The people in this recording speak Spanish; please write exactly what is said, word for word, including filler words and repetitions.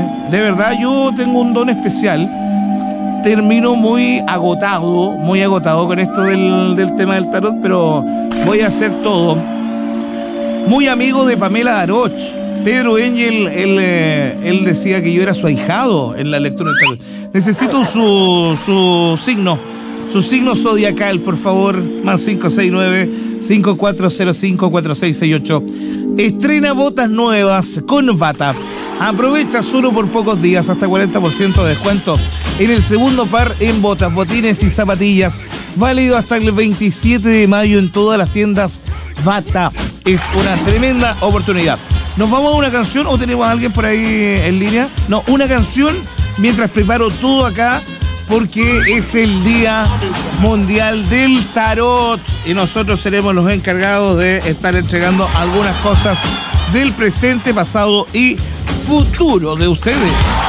De verdad, yo tengo un don especial. Termino muy agotado, muy agotado con esto del, del tema del tarot, pero voy a hacer todo. Muy amigo de Pamela Aroch. Pedro Engel, él, eh, él decía que yo era su ahijado en la lectura del tarot. Necesito su, su signo, su signo zodiacal, por favor. Más cinco seis nueve, cinco cuatro cero cinco, cuatro seis seis ocho. Estrena botas nuevas con Bata. Aprovecha solo por pocos días, hasta cuarenta por ciento de descuento en el segundo par en botas, botines y zapatillas. Válido hasta el veintisiete de mayo en todas las tiendas Bata. Es una tremenda oportunidad. ¿Nos vamos a una canción o tenemos a alguien por ahí en línea? No, una canción mientras preparo todo acá, porque es el Día Mundial del Tarot y nosotros seremos los encargados de estar entregando algunas cosas del presente, pasado y futuro de ustedes.